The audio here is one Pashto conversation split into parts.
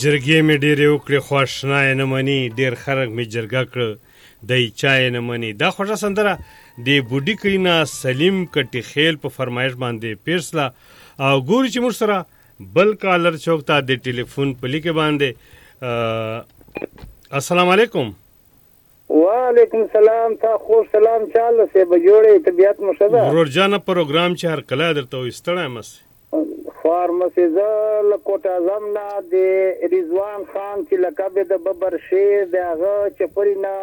جرګې مې ډېرې وکړې خو اشنا یې نه مني، ډېر خلک مې جرګه کړه دی چا یې نه مني. دا خوږه سندره د بوډي کلي نه سلیم کټي خیل په فرمایش باندې پیرسله او ګوري چې موږ سره بل کالر چوک ته د ټلیفون په لیکه باندې. السلام علیکم. وعلیکم السلام. تا خو سلام چاله سه بجوړې طبيعت مشدا ورور جان پروګرام چې هر کله درته وستړی مس فارمسی ز لکوټ اعظم نه د رضوان خان چې لقب د ببر شیر دغه چپرینا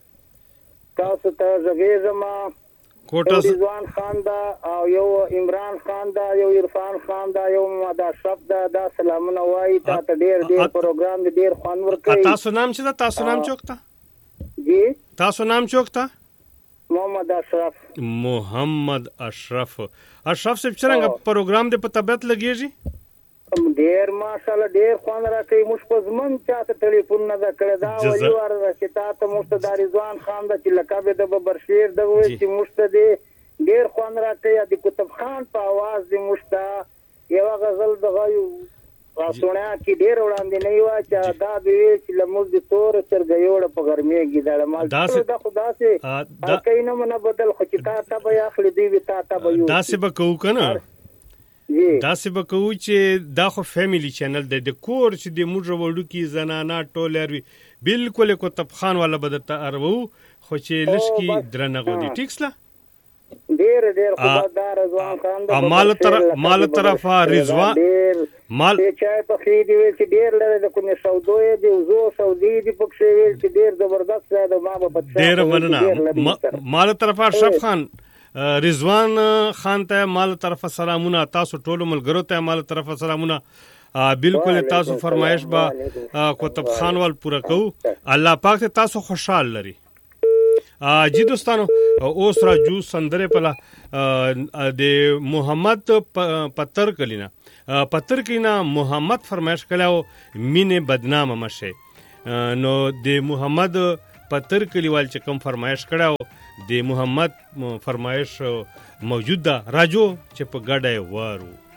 تاسو ته زګیزما کوټ رضوان خان دا او یو عمران خان دا یو عرفان خان دا یو محمد اشرف دا سلامونه وای تا ته ډیر پروګرام ډیر خوان ورکړي. تاسو نام چې دا تاسو نام چوکتا جی تاسو نام چوکتا محمد اشرف. محمد اشرف صاحب څنګه پروګرام د په طبيعت لګیږي؟ ډیر ماشاءالله ډیر خوان راکې مش په زمون چاته ټلیفون نه دا کړه دا وی ور راشتا ته مستدار رضوان خان د چې لقب د ببرشیر دغه چې مستد ډیر خوان راکې د کتب خان په आवाज د مستا یو غزل دغه راسونه کې ډیر وړاندې نه یو چې دا به چې لمز د تور چرګیوړ په ګرمېږي دا مال دا خدا سي کینه من بدل خو چې تا به اخلي دی تا به یو دا څه به کو کنه دا څه به کو چې دا خو فیملی چینل د کور چې د موږ وړو کې زنانا ټولر بالکل کو تبخان والا بدته ارو خو چې لشکي درنه غوډي ټیکسلا ډیر خدادار رضوان خان د مال طرفه رضوان مال چای په خې دی چې ډیر لره د کومه سعودي دی زو سعودي دی په څه ویل چې ډیر زبردست ده ما په بچا ډیر مننه مال طرفه اشرف خان رضوان خان ته مال طرفه سلامونه، تاسو ټول ملګرو ته مال طرفه سلامونه. بالکل تاسو فرمایش با کوتب خان ول پورا کو الله پاک ته تاسو خوشحال لري. جی دوستانو اوس راجو سندره پلا د محمد پتر کلینا محمد فرمایش کلاو مینه بدنامه مشه نو د محمد پتر کلیوال چې کوم فرمایش کړو د محمد فرمایش موجود ده راجو چې په ګډه وارو